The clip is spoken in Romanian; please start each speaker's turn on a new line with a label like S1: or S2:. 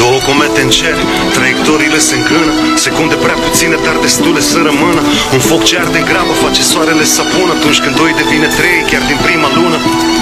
S1: Două comete în cer, traiectoriile se îngână, secunde prea puține, dar destule să rămână. Un foc ce arde grabă face soarele să pună, atunci când doi devine trei, chiar din prima lună.